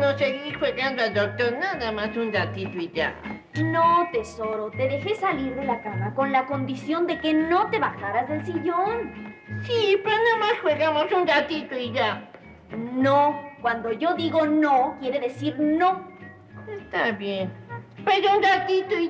no seguir jugando al doctor, nada más un ratito y ya. No, tesoro, te dejé salir de la cama con la condición de que no te bajaras del sillón. Sí, pero nada más jugamos un ratito y ya. No, cuando yo digo no, quiere decir no. Está bien. Pero un ratito y